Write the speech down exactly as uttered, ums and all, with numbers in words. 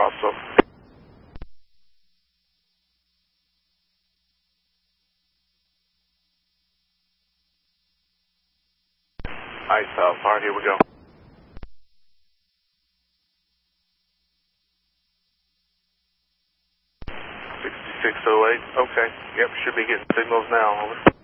also. Ice Alpha, here we go. sixty-six oh eight, okay. Yep, should be getting signals now, over.